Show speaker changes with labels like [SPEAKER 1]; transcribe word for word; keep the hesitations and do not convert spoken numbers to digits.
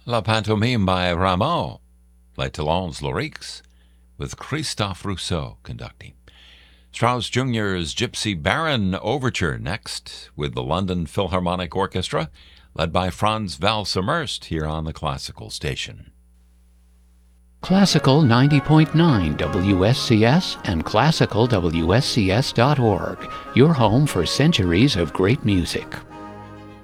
[SPEAKER 1] La Pantomime by Rameau, Les Talons Lyriques, with Christophe Rousseau conducting. Strauss Junior's Gypsy Baron Overture next, with the London Philharmonic Orchestra, led by Franz Valsammerst here on the Classical Station.
[SPEAKER 2] Classical ninety point nine W S C S and classical W S C S dot org, your home for centuries of great music.